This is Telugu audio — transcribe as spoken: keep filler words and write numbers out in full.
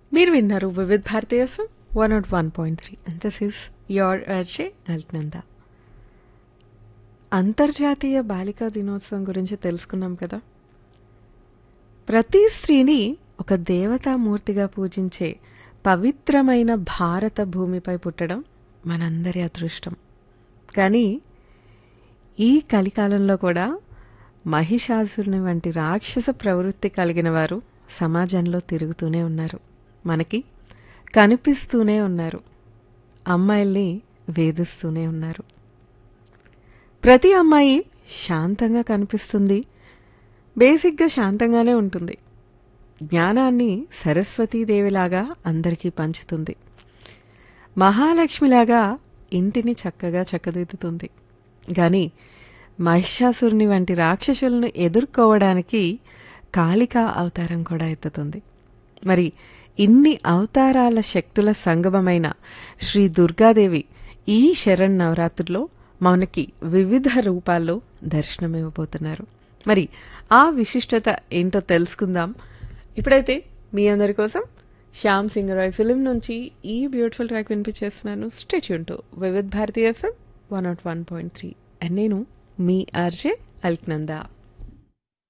మీరు విన్నారు Vividh Bharati FM one not one point three and this is your అర్చే Alaknanda. అంతర్జాతీయ బాలికా దినోత్సవం గురించి తెలుసుకున్నాం కదా. ప్రతి స్త్రీని ఒక దేవతామూర్తిగా పూజించే పవిత్రమైన భారత భూమిపై పుట్టడం మనందరి అదృష్టం. కానీ ఈ కలికాలంలో కూడా మహిషాసురుని వంటి రాక్షస ప్రవృత్తి కలిగిన వారు సమాజంలో తిరుగుతూనే ఉన్నారు, మనకి కనిపిస్తూనే ఉన్నారు, అమ్మాయిల్ని వేధిస్తూనే ఉన్నారు. ప్రతి అమ్మాయి శాంతంగా కనిపిస్తుంది, బేసిక్గా శాంతంగానే ఉంటుంది, జ్ఞానాన్ని సరస్వతీదేవిలాగా అందరికీ పంచుతుంది, మహాలక్ష్మిలాగా ఇంటిని చక్కగా చక్కదిద్దుతుంది. కానీ మహిషాసురుని వంటి రాక్షసులను ఎదుర్కోవడానికి కాళికా అవతారం కూడా ఎత్తుతుంది. మరి ఇన్ని అవతారాల శక్తుల సంగమమైన శ్రీ దుర్గాదేవి ఈ శరన్నవరాత్రుల్లో మనకి వివిధ రూపాల్లో దర్శనమివ్వబోతున్నారు. మరి ఆ విశిష్టత ఏంటో తెలుసుకుందాం. ఇప్పుడైతే మీ అందరి కోసం శ్యామ్ సింగరాయ్ ఫిలిం నుంచి ఈ beautiful track వినిపించేస్తున్నాను. Stay tune to Vividh Bharati FM one not one point three and నేను మీ ఆర్జే అల్క్నంద.